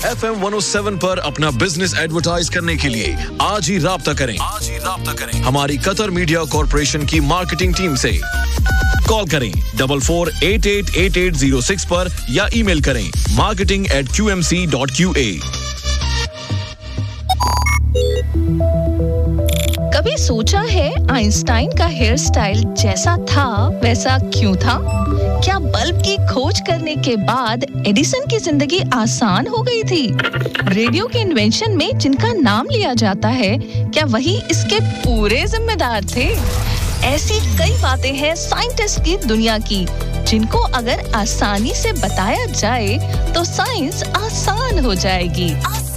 FM 107 पर अपना business advertise करने के लिए आज ही राब्ता करें हमारी कतर मीडिया कॉर्पोरेशन की मार्केटिंग टीम से। कॉल करें 44888806 पर या ईमेल करें marketing@qmc.qa। कभी सोचा है आइंस्टाइन का हेयर स्टाइल जैसा था वैसा क्यों था? क्या बल्ब की खोज करने के बाद एडिसन की जिंदगी आसान हो गई थी? रेडियो के इन्वेंशन में जिनका नाम लिया जाता है, क्या वही इसके पूरे जिम्मेदार थे? ऐसी कई बातें हैं साइंटिस्ट की दुनिया की, जिनको अगर आसानी से बताया जाए तो साइंस आसान हो जाएगी।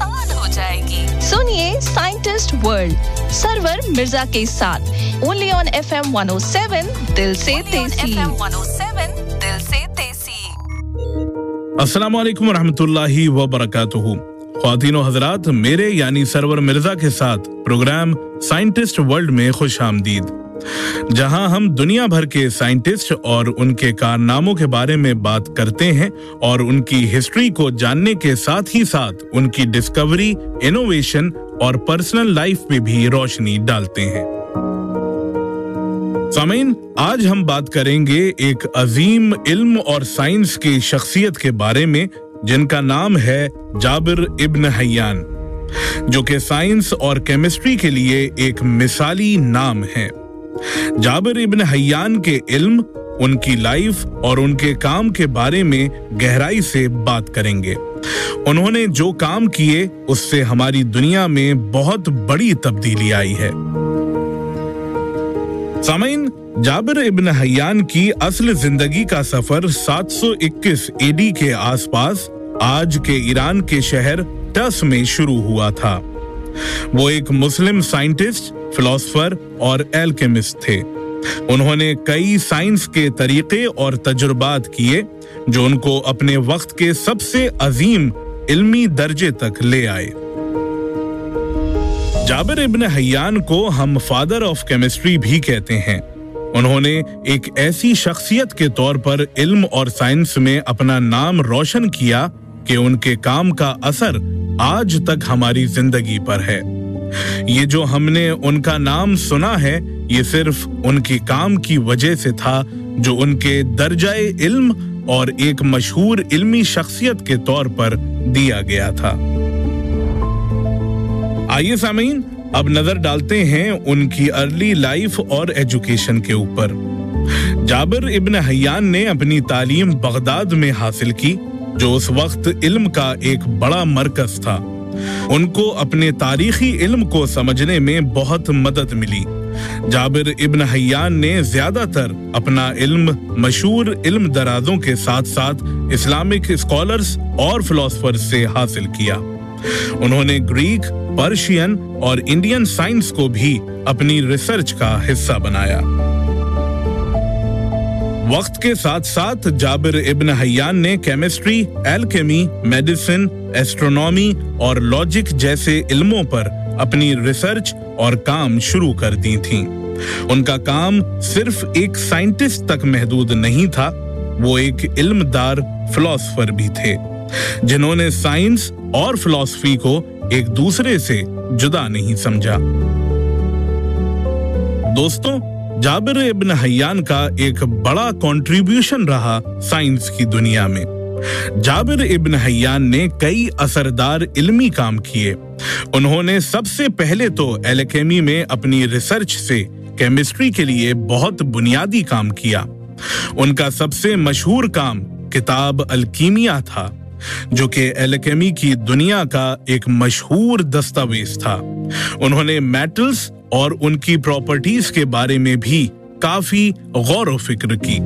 सुनिए साइंटिस्ट वर्ल्ड सरवर मिर्जा के साथ ओनली ऑन FM 107 दिल से तेजी। अस्सलामु अलैकुम रहमतुल्लाहि व बरकातुहू। ख्वातीन व हज़रात, मेरे यानी सरवर मिर्जा के साथ प्रोग्राम साइंटिस्ट वर्ल्ड में खुश आमदीद, जहां हम दुनिया भर के साइंटिस्ट और उनके कारनामों के बारे में बात करते हैं और उनकी हिस्ट्री को जानने के साथ ही साथ उनकी डिस्कवरी, इनोवेशन और पर्सनल लाइफ पे भी रोशनी डालते हैं। सामीन, आज हम बात करेंगे एक अजीम इल्म और साइंस की शख्सियत के बारे में जिनका नाम है जाबिर इब्न हय्यान, जो कि साइंस और केमिस्ट्री के लिए एक मिसाली नाम है। जाबिर इब्न हय्यान के इल्म, उनकी लाइफ और उनके काम के बारे में गहराई से बात करेंगे। उन्होंने जो काम किए उससे हमारी दुनिया में बहुत बड़ी तब्दीली आई है। सामीन, जाबिर इब्न हय्यान की असल जिंदगी का सफर 721 AD के आसपास आज के ईरान के शहर टस में शुरू हुआ था। वो एक मुस्लिम साइंटिस्ट, फिलोसोफर और एल्केमिस्ट थे। उन्होंने कई साइंस के तरीके और तजुर्बात किए जो उनको अपने वक्त के सबसे अजीम इल्मी दर्जे तक ले आए। जाबिर इब्न हय्यान को हम फादर ऑफ केमिस्ट्री भी कहते हैं। उन्होंने एक ऐसी शख्सियत के तौर पर इल्म और साइंस में अपना नाम रोशन किया कि उनके काम का असर आज तक हमारी जिंदगी पर है। ये जो हमने उनका नाम सुना है, ये सिर्फ उनके काम की वजह से था जो उनके दर्जाए इल्म और एक मशहूर इल्मी शख्सियत के तौर पर दिया गया था। आइए सामीन, अब नजर डालते हैं उनकी अर्ली लाइफ और एजुकेशन के ऊपर। जाबिर इब्न हय्यान ने अपनी तालीम बगदाद में हासिल की, जो उस वक्त इल्म का एक बड़ा मरकज था। उनको अपने तारीखी इल्म को समझने में बहुत मदद मिली। जाबिर इब्न हय्यान ने ज्यादातर अपना इल्म मशहूर इल्म दराजों के साथ साथ इस्लामिक स्कॉलर्स और फिलोसोफर्स से हासिल किया। उन्होंने ग्रीक, पर्शियन और इंडियन साइंस को भी अपनी रिसर्च का हिस्सा बनाया। वक्त के साथ साथ जाबिर इब्न हय्यान ने केमिस्ट्री, एल्केमी, मेडिसिन, एस्ट्रोनॉमी और लॉजिक जैसे इल्मों पर अपनी रिसर्च और काम शुरू कर दी थी। उनका काम सिर्फ एक साइंटिस्ट तक महदूद नहीं था, वो एक इल्मदार फिलोसोफर भी थे, जिन्होंने साइंस और फिलॉसफी को एक दूसरे से जुदा नहीं समझा। दोस्तों, जाबिर इब्न हय्यान का एक बड़ा कंट्रीब्यूशन रहा साइंस की दुनिया में। जाबिर इब्न हय्यान ने कई असरदार इल्मी काम किए। उन्होंने सबसे पहले तो एल्केमी में अपनी रिसर्च से केमिस्ट्री के लिए बहुत बुनियादी काम किया। उनका सबसे मशहूर काम किताब अल्कीमिया था, जो कि एल्केमी की दुनिया का एक मशहूर दस्तावेज था। उन्होंने मेटल्स और उनकी प्रॉपर्टीज के बारे में भी काफी गौर व फिक्र की।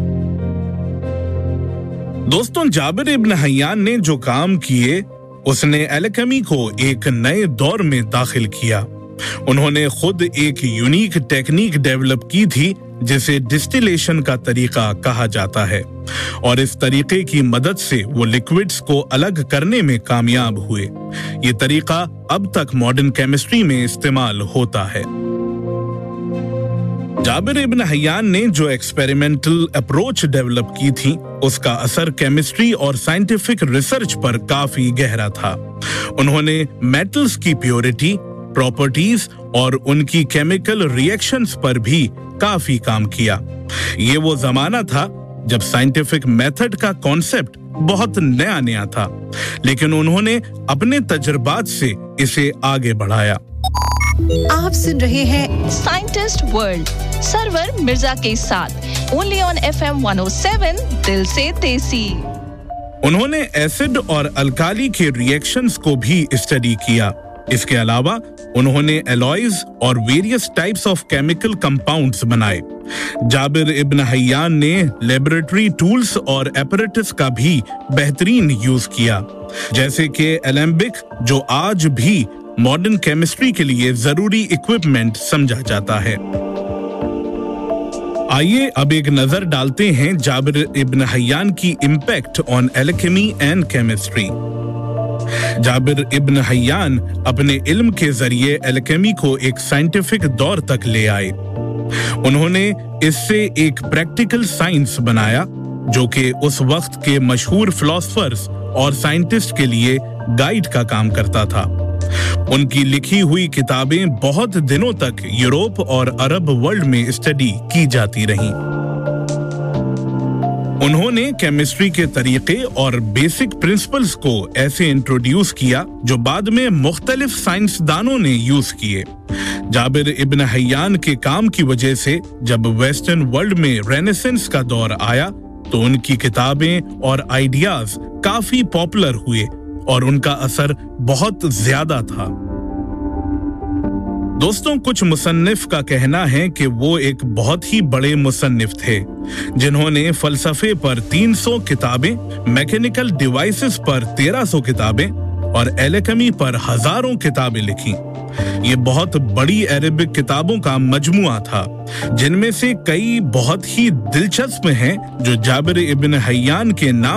दोस्तों, जाबिर इब्न हय्यान ने जो काम किए उसने एल्केमी को एक नए दौर में दाखिल किया। उन्होंने खुद एक यूनिक टेक्निक डेवलप की थी जिसे डिस्टिलेशन का तरीका कहा जाता है, और इस तरीके की मदद से वो लिक्विड्स को अलग करने में कामयाब हुए। ये तरीका अब तक मॉडर्न केमिस्ट्री में इस्तेमाल होता है। जाबिर इब्न हय्यान ने जो एक्सपेरिमेंटल अप्रोच डेवलप की थी, उसका असर केमिस्ट्री और साइंटिफिक रिसर्च पर काफी गहरा था। उन्होंने मेटल्स की प्योरिटी, प्रॉपर्टीज और उनकी केमिकल रिएक्शंस पर भी काफी काम किया। ये वो जमाना था जब साइंटिफिक मेथड का कॉन्सेप्ट बहुत नया था, लेकिन उन्होंने अपने तजुर्बात से इसे आगे बढ़ाया। आप सुन रहे हैं साइंटिस्ट वर्ल्ड सरवर मिर्जा के साथ ओनली ऑन FM 107 दिल से देसी। उन्होंने एसिड और अल्काली के रिएक्शंस को भी स्टडी किया। इसके अलावा उन्होंने एलॉयज और various types of chemical compounds बनाए। जाबिर इब्न हय्यान ने लेबोरेटरी टूल्स और एपरेटस का भी बेहतरीन यूज किया, जैसे कि एलेम्बिक, जो आज भी मॉडर्न केमिस्ट्री के लिए जरूरी इक्विपमेंट समझा जाता है। आइए अब एक नजर डालते हैं जाबिर इब्न हय्यान की impact on alchemy and chemistry. Jabir इब्न हय्यान अपने इल्म के जरिए एल्केमी को एक साइंटिफिक दौर तक ले आए। उन्होंने इससे एक प्रैक्टिकल साइंस बनाया जो कि उस वक्त के मशहूर फिलोसफर्स और साइंटिस्ट के लिए गाइड का काम करता था। उनकी लिखी हुई किताबें बहुत दिनों तक यूरोप और अरब वर्ल्ड में स्टडी की जाती रहीं। उन्होंने केमिस्ट्री के तरीके और बेसिक प्रिंसिपल्स को ऐसे इंट्रोड्यूस किया जो बाद में मुख्तलिफ साइंसदानों ने यूज किए। जाबिर इब्न हय्यान के काम की वजह से जब वेस्टर्न वर्ल्ड में रेनेसेंस का दौर आया तो उनकी किताबें और आइडियाज काफी पॉपुलर हुए और उनका असर बहुत ज्यादा था। दोस्तों, कुछ मुसन्निफ का कहना है कि वो एक बहुत ही बड़े मुसन्निफ थे जिन्होंने फलसफे पर 300 किताबें, मैकेनिकल डिवाइसेस पर 1300 किताबें और एल्केमी पर हजारों किताबें लिखी। ये बहुत बड़ी अरबिक किताबों का मजमुआ था, जिनमें से कई बहुत ही दिलचस्प हैं जो जाबिर इब्न हय्यान के नाम